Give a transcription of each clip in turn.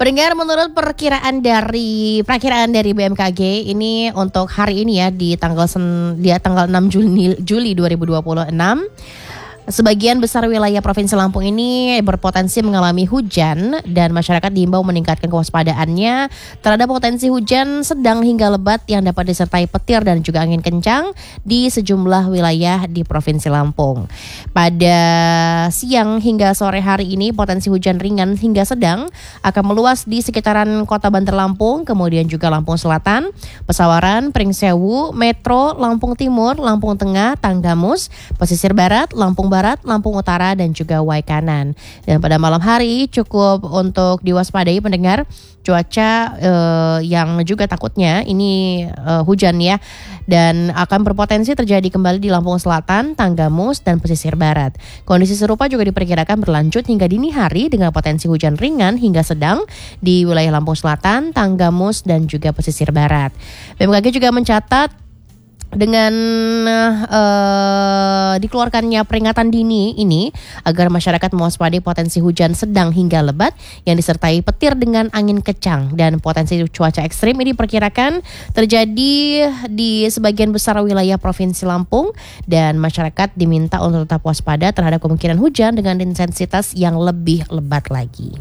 Pendengar, menurut perakiraan dari BMKG ini untuk hari ini ya di tanggal 6 Juli 2026. Sebagian besar wilayah Provinsi Lampung ini berpotensi mengalami hujan dan masyarakat diimbau meningkatkan kewaspadaannya terhadap potensi hujan sedang hingga lebat yang dapat disertai petir dan juga angin kencang di sejumlah wilayah di Provinsi Lampung. Pada siang hingga sore hari ini potensi hujan ringan hingga sedang akan meluas di sekitaran Kota Banter Lampung, kemudian juga Lampung Selatan, Pesawaran, Pringsewu, Metro, Lampung Timur, Lampung Tengah, Tanggamus, Pesisir Barat, Lampung Barat, Lampung Utara, dan juga Waikanan. Dan pada malam hari cukup untuk diwaspadai pendengar cuaca yang juga takutnya ini hujan ya, dan akan berpotensi terjadi kembali di Lampung Selatan, Tanggamus, dan Pesisir Barat. Kondisi serupa juga diperkirakan berlanjut hingga dini hari dengan potensi hujan ringan hingga sedang di wilayah Lampung Selatan, Tanggamus, dan juga Pesisir Barat. BMKG juga mencatat dengan dikeluarkannya peringatan dini ini agar masyarakat mewaspadai potensi hujan sedang hingga lebat yang disertai petir dengan angin kencang, dan potensi cuaca ekstrim ini diperkirakan terjadi di sebagian besar wilayah Provinsi Lampung, dan masyarakat diminta untuk tetap waspada terhadap kemungkinan hujan dengan intensitas yang lebih lebat lagi.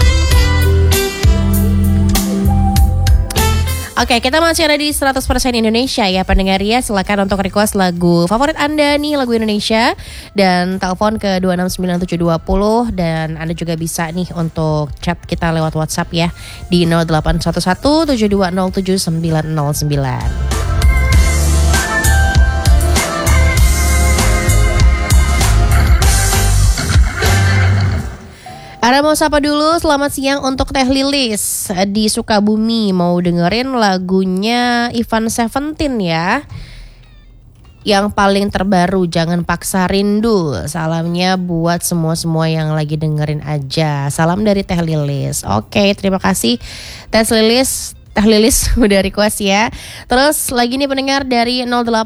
Oke, kita masih ada di 100% Indonesia ya pendengar ya. Silakan untuk request lagu favorit Anda nih, lagu Indonesia, dan telepon ke 2697720, dan Anda juga bisa nih untuk chat kita lewat WhatsApp ya di 081172079909. Ada mau sapa dulu, selamat siang untuk Teh Lilis di Sukabumi, mau dengerin lagunya Ivan Seventeen ya, yang paling terbaru, Jangan Paksa Rindu. Salamnya buat semua yang lagi dengerin aja. Salam dari Teh Lilis. Oke, terima kasih Teh Lilis udah request ya. Terus lagi nih pendengar dari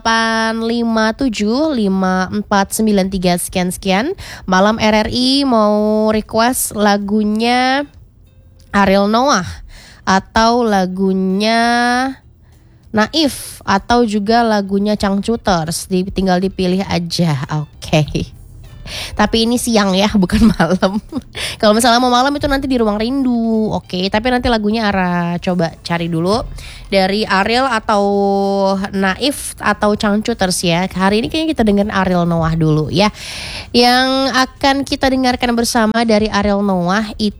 08575493 sekian. Malam RRI mau request lagunya Ariel Noah atau lagunya Naif atau juga lagunya Changcuters. Tinggal dipilih aja. Oke. Tapi ini siang ya, bukan malam. Kalau misalnya mau malam itu nanti di Ruang Rindu. Oke, tapi nanti lagunya coba cari dulu dari Ariel atau Naif atau Changcuters ya. Hari ini kayaknya kita dengerin Ariel Noah dulu ya. Yang akan kita dengarkan bersama dari Ariel Noah itu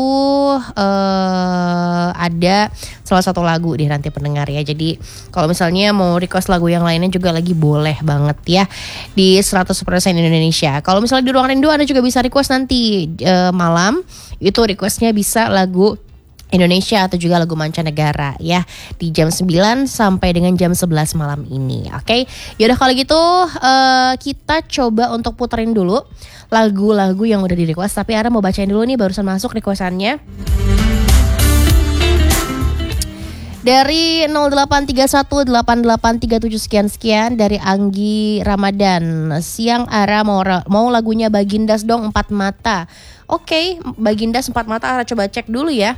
ada salah satu lagu deh nanti pendengar ya. Jadi kalau misalnya mau request lagu yang lainnya juga lagi boleh banget ya di 100% Indonesia. Kalau misalnya di Ruang Rindu Anda juga bisa request nanti malam, itu requestnya bisa lagu Indonesia atau juga lagu mancanegara ya di jam 9 sampai dengan jam 11 malam ini. Oke, yaudah kalau gitu kita coba untuk puterin dulu lagu-lagu yang udah di request. Tapi Ara mau bacain dulu nih barusan masuk requestannya. Dari 08318837 sekian dari Anggi Ramadan. Siang Ara mau lagunya Bagindas dong, Empat Mata. Oke, Bagindas Empat Mata Ara coba cek dulu ya.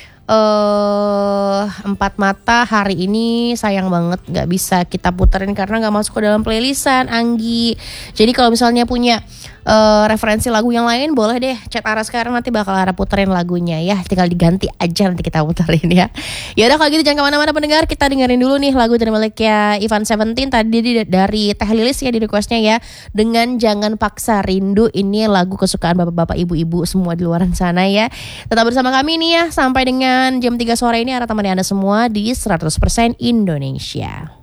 Empat Mata hari ini sayang banget gak bisa kita puterin karena gak masuk ke dalam playlistan Anggi. Jadi kalau misalnya punya referensi lagu yang lain boleh deh chat Ara sekarang, nanti bakal Ara puterin lagunya ya. Tinggal diganti aja nanti kita puterin ya. Yaudah kalau gitu jangan kemana-mana pendengar, kita dengerin dulu nih lagu dari miliknya Ivan Seventeen tadi dari Teh Lilis ya di requestnya ya, dengan Jangan Paksa Rindu. Ini lagu kesukaan bapak-bapak ibu-ibu semua di luaran sana ya. Tetap bersama kami nih ya sampai dengan jam 3 sore ini. Ara temani Anda semua di 100% Indonesia.